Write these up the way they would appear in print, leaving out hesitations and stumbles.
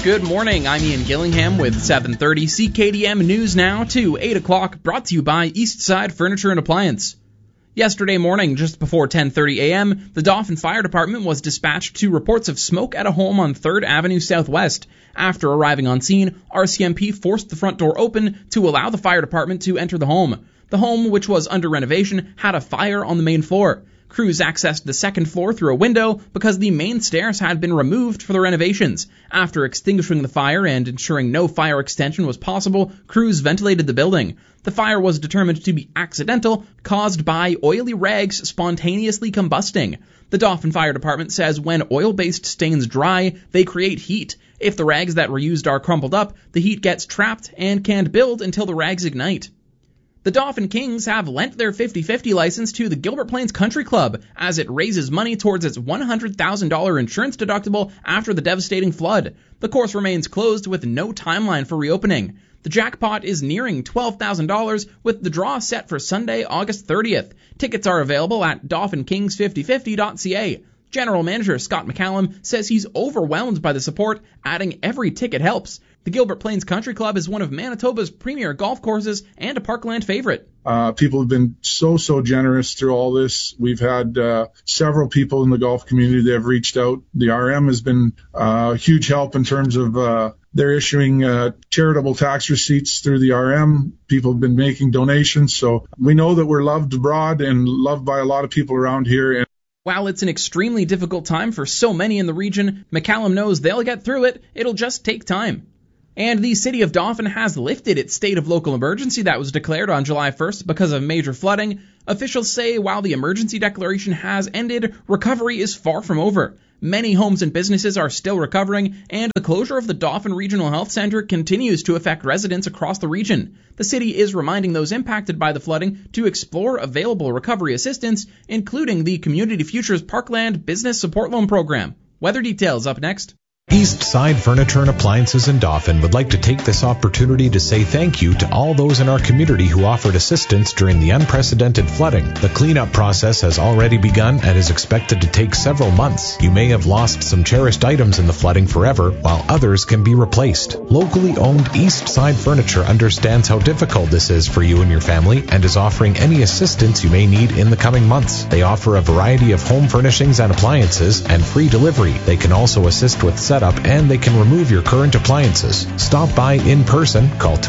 Good morning, I'm Ian Gillingham with 7:30 CKDM News Now to 8 o'clock, brought to you by Eastside Furniture and Appliance. Yesterday morning, just before 10:30 a.m., the Dauphin Fire Department was dispatched to reports of smoke at a home on 3rd Avenue Southwest. After arriving on scene, RCMP forced the front door open to allow the fire department to enter the home. The home, which was under renovation, had a fire on the main floor. Crews accessed the second floor through a window because the main stairs had been removed for the renovations. After extinguishing the fire and ensuring no fire extension was possible, crews ventilated the building. The fire was determined to be accidental, caused by oily rags spontaneously combusting. The Dauphin Fire Department says when oil-based stains dry, they create heat. If the rags that were used are crumpled up, the heat gets trapped and can't build until the rags ignite. The Dauphin Kings have lent their 50/50 license to the Gilbert Plains Country Club as it raises money towards its $100,000 insurance deductible after the devastating flood. The course remains closed with no timeline for reopening. The jackpot is nearing $12,000 with the draw set for Sunday, August 30th. Tickets are available at dauphinKings5050.ca. General Manager Scott McCallum says he's overwhelmed by the support, adding every ticket helps. The Gilbert Plains Country Club is one of Manitoba's premier golf courses and a Parkland favorite. People have been so generous through all this. We've had several people in the golf community that have reached out. The RM has been a huge help in terms of they're issuing charitable tax receipts through the RM. People have been making donations. So we know that we're loved abroad and loved by a lot of people around here. While it's an extremely difficult time for so many in the region, McCallum knows they'll get through it. It'll just take time. And the city of Dauphin has lifted its state of local emergency that was declared on July 1st because of major flooding. Officials say while the emergency declaration has ended, recovery is far from over. Many homes and businesses are still recovering, and the closure of the Dauphin Regional Health Centre continues to affect residents across the region. The city is reminding those impacted by the flooding to explore available recovery assistance, including the Community Futures Parkland Business Support Loan Program. Weather details up next. Eastside Furniture and Appliances in Dauphin would like to take this opportunity to say thank you to all those in our community who offered assistance during the unprecedented flooding. The cleanup process has already begun and is expected to take several months. You may have lost some cherished items in the flooding forever, while others can be replaced. Locally owned Eastside Furniture understands how difficult this is for you and your family and is offering any assistance you may need in the coming months. They offer a variety of home furnishings and appliances and free delivery. They can also assist with setup and they can remove your current appliances. Stop by in person, call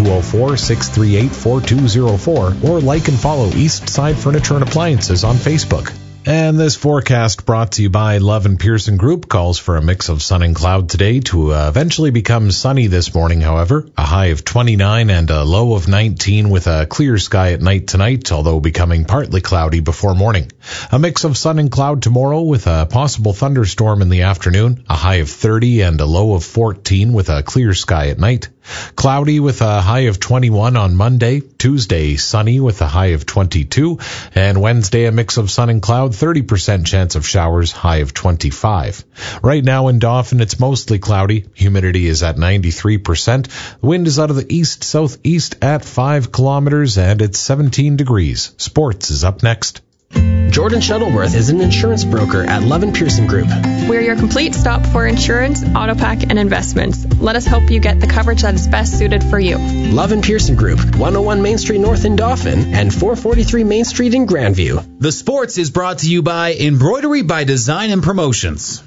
204-638-4204 or like and follow Eastside Furniture and Appliances on Facebook. And this forecast brought to you by Love and Pearson Group calls for a mix of sun and cloud today to eventually become sunny this morning, however. A high of 29 and a low of 19 with a clear sky at night tonight, although becoming partly cloudy before morning. A mix of sun and cloud tomorrow with a possible thunderstorm in the afternoon. A high of 30 and a low of 14 with a clear sky at night. Cloudy with a high of 21 on Monday. Tuesday, sunny with a high of 22. And Wednesday, a mix of sun and cloud, 30% chance of showers, high of 25. Right now in Dauphin, it's mostly cloudy. Humidity is at 93%. The wind is out of the east-southeast at 5 kilometers, and it's 17 degrees. Sports is up next. Jordan Shuttleworth is an insurance broker at Love and Pearson Group. We're your complete stop for insurance, auto pack, and investments. Let us help you get the coverage that is best suited for you. Love and Pearson Group, 101 Main Street North in Dauphin and 443 Main Street in Grandview. The sports is brought to you by Embroidery by Design and Promotions.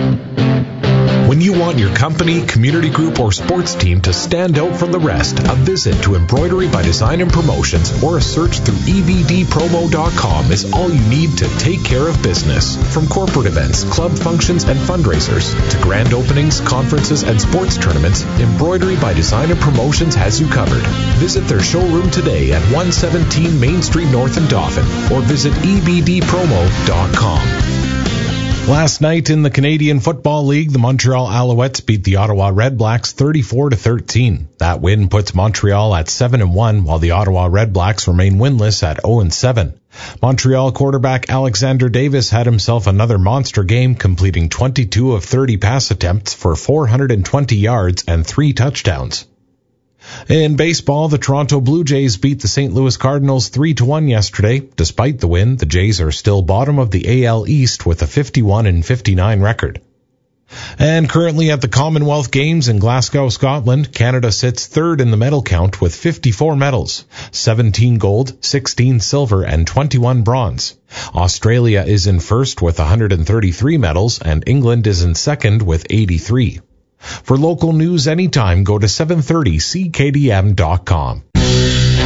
When you want your company, community group, or sports team to stand out from the rest, a visit to Embroidery by Design and Promotions or a search through ebdpromo.com is all you need to take care of business. From corporate events, club functions, and fundraisers to grand openings, conferences, and sports tournaments, Embroidery by Design and Promotions has you covered. Visit their showroom today at 117 Main Street North in Dauphin or visit ebdpromo.com. Last night in the Canadian Football League, the Montreal Alouettes beat the Ottawa Redblacks 34-13. That win puts Montreal at 7-1, while the Ottawa Redblacks remain winless at 0-7. Montreal quarterback Alexander Davis had himself another monster game, completing 22 of 30 pass attempts for 420 yards and 3 touchdowns. In baseball, the Toronto Blue Jays beat the St. Louis Cardinals 3-1 yesterday. Despite the win, the Jays are still bottom of the AL East with a 51-59 record. And currently at the Commonwealth Games in Glasgow, Scotland, Canada sits third in the medal count with 54 medals, 17 gold, 16 silver, and 21 bronze. Australia is in first with 133 medals, and England is in second with 83. For local news anytime, go to 730CKDM.com.